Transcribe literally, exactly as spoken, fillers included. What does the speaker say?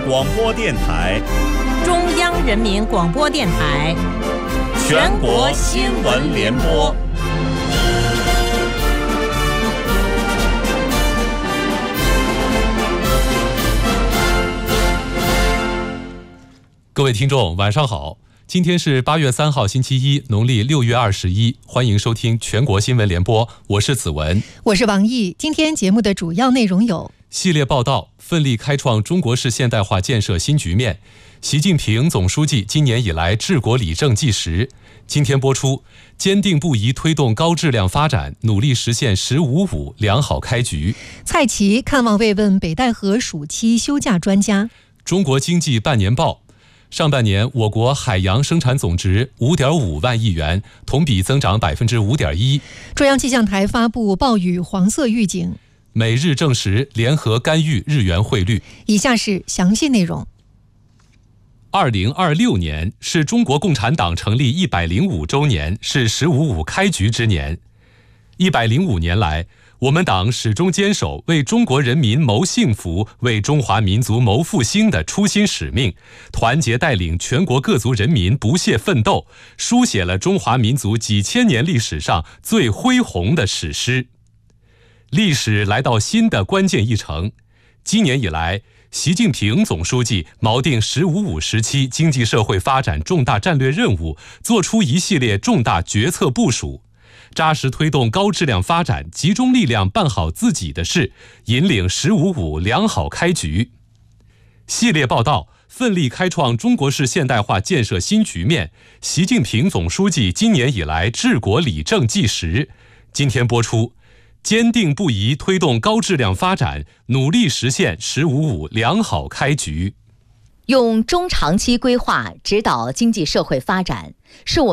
广播电台、 中央人民广播电台、 全国新闻联播。 各位听众，晚上好！今天是八月三号，星期一，农历六月二十一。欢迎收听全国新闻联播，我是子文， 我是王毅。今天节目的主要内容有： 系列报道，奋力开创中国式现代化建设新局面。习近平总书记今年以来治国理政纪实。今天播出，坚定不移推动高质量发展，努力实现“十五五”良好开局。 蔡奇看望慰问北戴河暑期休假专家。 中国经济半年报。上半年，我国海洋生产总值 五点五万亿元，同比增长 百分之五点一。 中央气象台发布暴雨黄色预警。 美日证实联合干预日元汇率。 以下是详细内容。 二零二六年是中国共产党成立一百零五周年，是“十五五”开局之年。一百零五年来，我们党始终坚守为中国人民谋幸福、为中华民族谋复兴的初心使命，团结带领全国各族人民不懈奋斗，书写了中华民族几千年历史上最恢宏的史诗。历史来到新的关键一程，今年以来，习近平总书记锚定“十五五”时期经济社会发展重大战略任务，作出一系列重大决策部署，扎实推动高质量发展，集中力量办好自己的事，引领“十五五”良好开局。系列报道，奋力开创中国式现代化建设新局面。习近平总书记今年以来治国理政纪实。今天播出，坚定不移推动高质量发展，努力实现“十五五”良好开局。 用中长期规划指导经济社会发展，是我